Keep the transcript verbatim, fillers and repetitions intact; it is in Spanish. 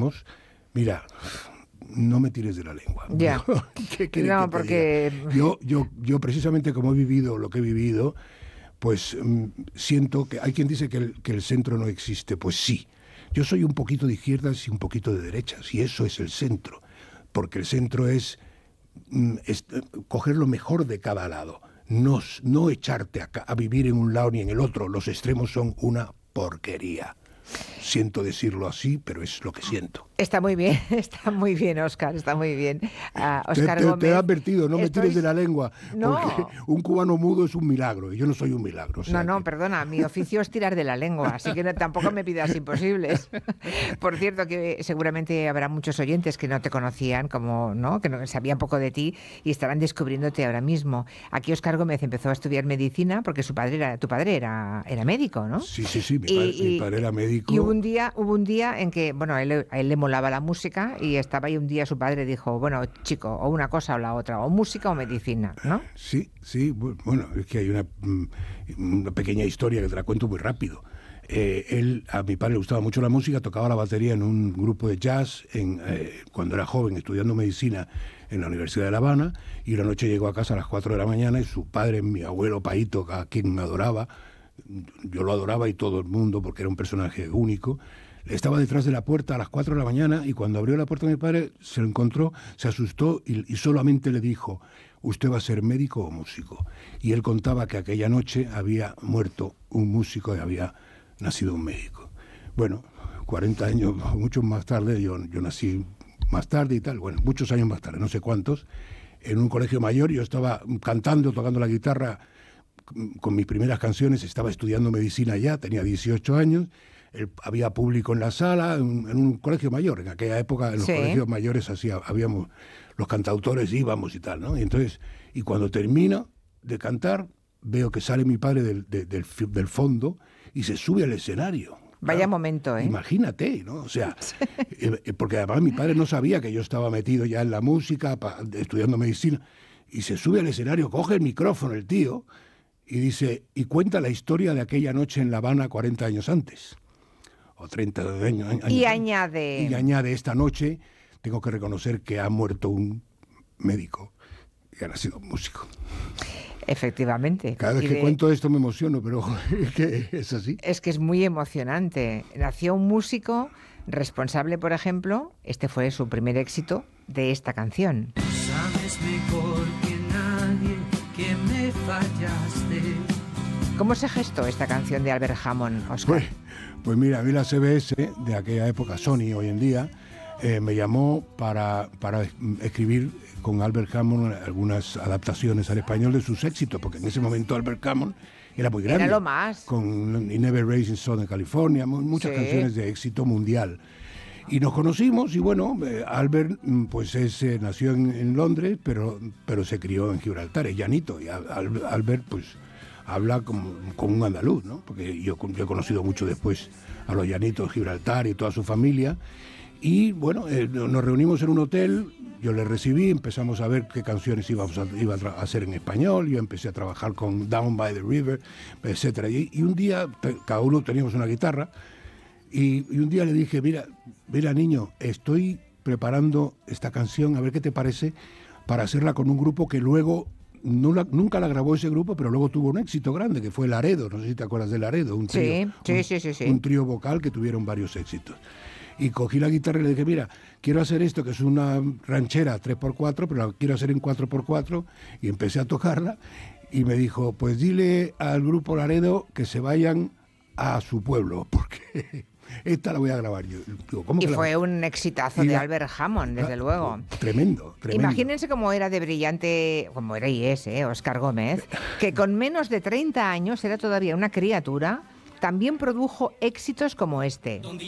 tocamos, mira, no me tires de la lengua. Ya. ¿Qué quieres No, que te porque... diga? Yo, yo, yo precisamente como he vivido lo que he vivido, pues mm, siento que hay quien dice que el, que el centro no existe. Pues sí, yo soy un poquito de izquierdas y un poquito de derechas, y eso es el centro, porque el centro es, mm, es coger lo mejor de cada lado, no, no echarte a, a vivir en un lado ni en el otro. Los extremos son una porquería. Siento decirlo así, pero es lo que siento. Está muy bien, está muy bien, Óscar, está muy bien. Uh, Óscar te, te, Gómez, te he advertido, no me estoy... tires de la lengua, no. porque un cubano mudo es un milagro, y yo no soy un milagro. O sea no, no, que... perdona, mi oficio es tirar de la lengua, así que no, tampoco me pidas imposibles. Por cierto, que seguramente habrá muchos oyentes que no te conocían, como no, que no sabían poco de ti y estarán descubriéndote ahora mismo. Aquí Óscar Gómez empezó a estudiar medicina porque su padre era, tu padre era, era médico, ¿no? Sí, sí, sí, mi, y, padre, y, mi padre era médico. Y hubo un día, hubo un día en que, bueno, a él, a él le molaba la música y estaba ahí un día su padre dijo, bueno, chico, o una cosa o la otra, o música o medicina, ¿no? Sí, sí, bueno, es que hay una, una pequeña historia que te la cuento muy rápido. Eh, él, a mi padre le gustaba mucho la música, tocaba la batería en un grupo de jazz en, eh, cuando era joven, estudiando medicina en la Universidad de La Habana, y una noche llegó a casa a las cuatro de la mañana y su padre, mi abuelo Paito, a quien adoraba, yo lo adoraba y todo el mundo porque era un personaje único, estaba detrás de la puerta a las cuatro de la mañana y cuando abrió la puerta mi padre se lo encontró, se asustó y, y solamente le dijo, ¿usted va a ser médico o músico? Y él contaba que aquella noche había muerto un músico y había nacido un médico. Bueno, cuarenta años, muchos más tarde, yo, yo nací más tarde y tal, bueno, muchos años más tarde, no sé cuántos, en un colegio mayor, yo estaba cantando, tocando la guitarra con mis primeras canciones, estaba estudiando medicina ya, tenía dieciocho años, el, había público en la sala, en, en un colegio mayor, en aquella época en los sí. colegios mayores hacía, habíamos, los cantautores íbamos y tal, ¿no? Y entonces, y cuando termino de cantar, veo que sale mi padre del, del, del, del fondo y se sube al escenario. Vaya claro, momento, ¿eh? Imagínate, ¿no? O sea, eh, porque además mi padre no sabía que yo estaba metido ya en la música, pa, estudiando medicina, y se sube al escenario, coge el micrófono el tío, y dice, y cuenta la historia de aquella noche en La Habana cuarenta años antes, o treinta años. años y añade... Y añade, esta noche tengo que reconocer que ha muerto un médico y ha nacido un músico. Efectivamente. Cada vez y que de... cuento esto me emociono, pero es que es así. Es que es muy emocionante. Nació un músico responsable, por ejemplo, este fue su primer éxito de esta canción. Sabes mejor que nadie que me fallaste. ¿Cómo se gestó esta canción de Albert Hammond, Óscar? Pues, pues mira, a mí la C B S de aquella época, Sony hoy en día, eh, me llamó para, para escribir con Albert Hammond algunas adaptaciones al español de sus éxitos, porque en ese momento Albert Hammond era muy grande. Era lo más. Con Never Raised in Southern California, muchas sí. canciones de éxito mundial. Y nos conocimos y bueno, eh, Albert pues es, eh, nació en, en Londres, pero, pero se crió en Gibraltar, es llanito. Y Al, Albert pues habla como, como un andaluz, ¿no? Porque yo, yo he conocido mucho después a los llanitos, Gibraltar y toda su familia. Y bueno, eh, nos reunimos en un hotel, yo le recibí, empezamos a ver qué canciones íbamos a, iba a hacer en español, yo empecé a trabajar con Down by the River, etcétera. Y, y un día, cada uno teníamos una guitarra, y, y un día le dije, mira, mira niño, estoy preparando esta canción, a ver qué te parece, para hacerla con un grupo que luego, no la, nunca la grabó ese grupo, pero luego tuvo un éxito grande, que fue Laredo, no sé si te acuerdas de Laredo, un trío, sí, sí, un, sí, sí, sí. un trío vocal que tuvieron varios éxitos. Y cogí la guitarra y le dije, mira, quiero hacer esto, que es una ranchera tres por cuatro, pero la quiero hacer en cuatro por cuatro, y empecé a tocarla, y me dijo, pues dile al grupo Laredo que se vayan a su pueblo, porque esta la voy a grabar yo. Digo, ¿cómo y que fue la... un exitazo y de la... Albert Hammond, desde claro, luego. Tremendo, tremendo. Imagínense cómo era de brillante, como era y es, ¿eh? Óscar Gómez, que con menos de treinta años era todavía una criatura, también produjo éxitos como este.